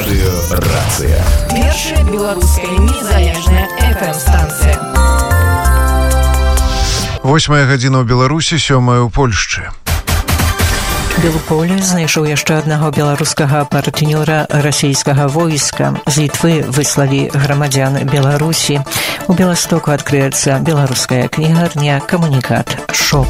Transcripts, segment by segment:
Радыёрацыя. Першая беларуская незалежная FM-станцыя. 8 гадзіна ў Беларусі, 7 ў Польшчы. Белполе знайшоў яшчэ аднаго беларускага партнёра расійскага войска. З Літвы выслалі грамадзян Беларусі. У Беластоку адкрыецца беларуская кнігарня «Камунікат Шоп».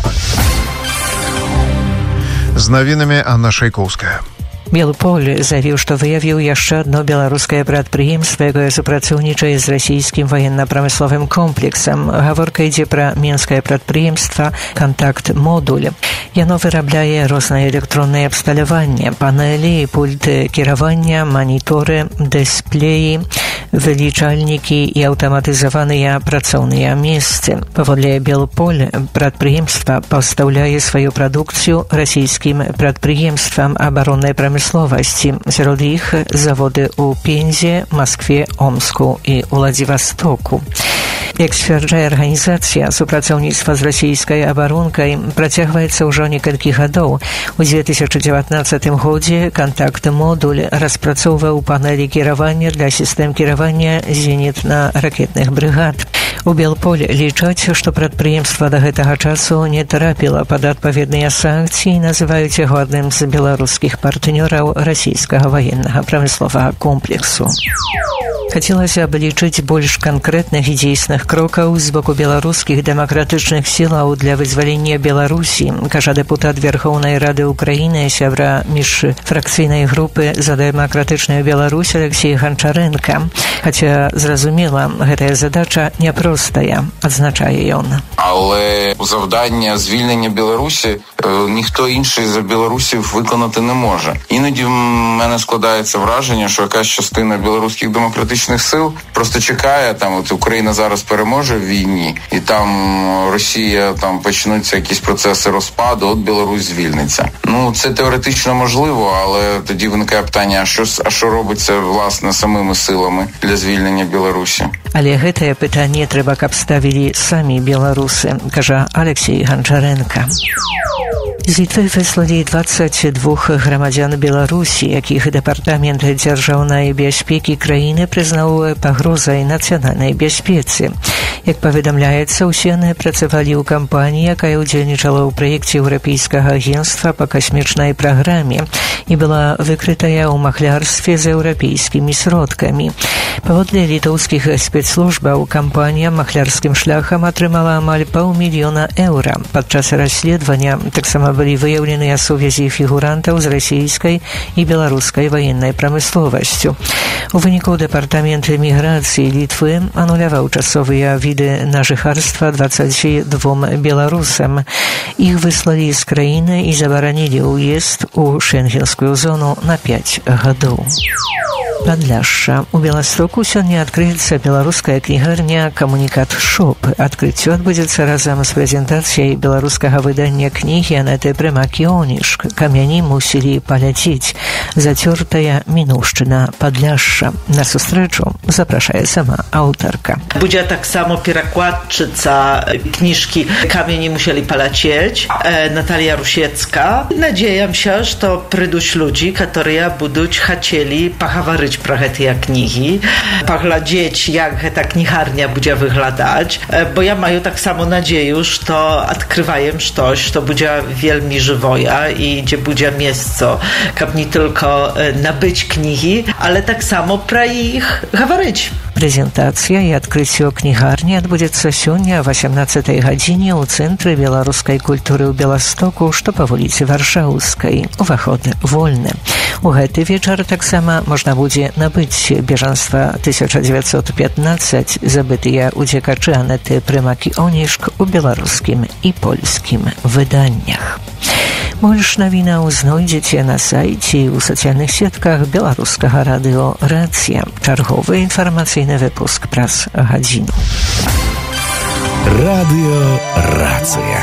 З навінамі Анна Шайкоўская. Белполе заявіў, што выявіў яшчэ адно беларускае прадпрыемства, якое супрацоўнічае з расійскім ваенна-прамысловым комплексам. Гаворка ідзе пра менскае прадпрыемства «Кантакт-модуль». Яно вырабляе рознае электроннае абсталяванне, панелі, пульты кіравання, маніторы, дысплеі, вылічальнікі і аўтаматызаваныя працоўныя месцы. Паводле Белполе, прадпрыемства пастаўляе сваю прадукцыю расійскім прадпрыемствам абароннай прамысловасці. Сярод іх заводы ў Пензе, Маскве, Омску і Уладзівастоку. Як сцвярджае арганізацыя, супрацоўніцтва з расійскай абаронкай працягваецца ўжо некалькі гадоў. У 2019 годзе «Кантакт-модуль» распрацоўваў панелі кіравання для сістэм кіравання зенітна-ракетных брыгад. У Белполе лічаць, што прадпрыемства да гэтага часу не трапіла пад адпаведныя санкцыі і называюць яго адным з беларускіх партнёраў расійскага ваеннага прамысловага комплексу. Хацелася б лічыць больш канкрэтных і дзейсных крокаў з боку беларускіх дэмакратычных сілаў для вызвалення Беларусі, кажа дэпутат Верхоўнай Рады Украіны, сябра міжфракцыйнай групы «За дэмакратычную Беларусь» Алексей Ганчаренко. Хаця, зразумела, гэтая задача няпростая, адзначае ён. Але завдання звільнення Білорусі ніхто інший за білорусів виконати не може. Іноді в мене складається враження, що якась частина білоруських демократичних сил просто чекає, там от Україна зараз переможе в війні, і там Росія, там почнуться якісь процеси розпаду, от Білорусь звільниться. Ну, це теоретично можливо, але тоді виникає питання, а що робиться, власне, самими силами для звільнення Білорусі? Але гэтае пытанне трэба, каб ставілі самі беларусы, кажа Алексей Ганчаренко. З Літвы выслалі 22 грамадзян Беларусі, якіх дэпартамент дзяржаўнай бяспекі краіны прызнаў пагрозай нацыянальнай бяспецы. Як паведамляецца, усе яны працавалі ў кампаніі, якая ўдзельнічала ў праекце Еўрапейскага агенцтва па касмічнай праграме і была выкрытая ў махлярстве з еўрапейскімі сродкамі. Паводле літоўскіх спецслужбаў, кампанія махлярскім шляхам атрымала амаль паўмільёна еўра. Падчас расследавання таксама былі выяўленыя сувязі фігурантаў з расійскай і беларускай ваеннай прамысловасцю. У выніку дэпартамент міграцыі Літвы ануляваў часовыя віды на жыхарства 22 беларусам. Іх выслалі з краіны і забаранілі ўезд у шэнгенскую зону на 5 гадоў. Падляшша. У Беластоку сёння адкрыецца беларуская кнігарня «Камунікат Шоп». Адкрыццё адбудзецца разам з прэзентацыяй беларускага выдання кнігі Анеты Прымак-Іонішк «Камяні мусілі паляцець. Зацёртая мінуўшчына Падляшша». На сустрэчу запрашае сама аўтарка. Будзе таксама перакладчыца кніжкі «Камяні мусілі паляцець» Наталія Rusiecka. Надеям się, што прыйдуць людзі, которые будуць хацелі пагаварыць пра гэтыя кнігі, паглядзець, як гэта кнігарня будзе выглядаць, bo ja маю таксама надзею, што адкрываем штось, што будзе вельмі жывое і дзе будзе месца, каб не tylko набыць кнігі, ale таксама пра іх гаварыць. Прэзентацыя і адкрыццё кнігарні адбудзецца сёння о 18 гадзіне ў цэнтры беларускай культуры ў Беластоку, што па вуліцы Варшаўскай. Уваход вольны. У гэты вечар таксама можна будзе набыць бежанства 1915, забытыя уцекачы Анеты Прымак-Іонішк у беларускім і польскім выданнях. Больш навінаў знойдзеце на сайце і ў сацыяльных сетках беларускага радыё «Рацыя». Чарговы інфармацыйны выпуск праз гадзіну. Радыёрацыя.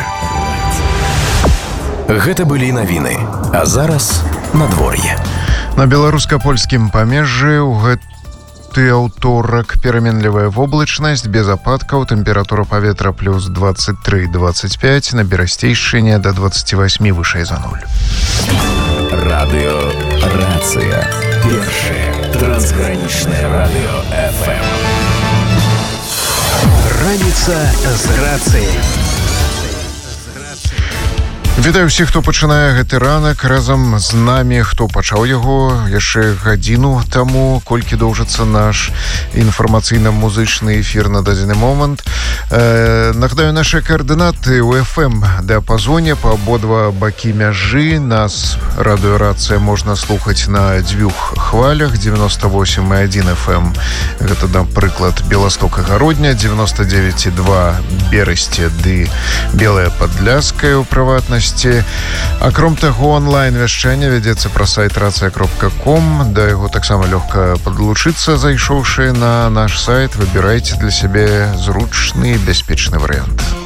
Гэта былі навіны. А зараз надвор'е. На беларуска-польскім памежжы ў гэты аўторак пераменлівая воблачнасць, без ападкаў, тэмпература паветра плюс 23-25, на Берасцейшчыне до 28 вышэй за 0. Радыёрацыя. Першая Трансграничное радио FM. Раніца з рацыяй. Вітаю ўсіх, хто пачынае гэты ранак разам з намі, хто пачаў яго яшчэ гадзіну таму, колькі доўжыцца наш інфармацыйна-музычны эфір на дадзены момант. Нагадаю, нашы каардынаты ў FM дыапазоне па абодва бакі мяжы. Нас радыёрацыя можна слухаць на дзвюх хвалях 98,1 FM. Гэта, напрыклад, Беласток-Агародня, 99,2 Берасце ды Белая Падляская ў прыватнасці. Акром таго, онлайн-вяшчанне вядзецца праз сайт рацыя.ком. Да яго таксама лёгка падлучыцца, зайшоўшы на наш сайт. Выбірайце для сябе зручны і бяспечны варыянт.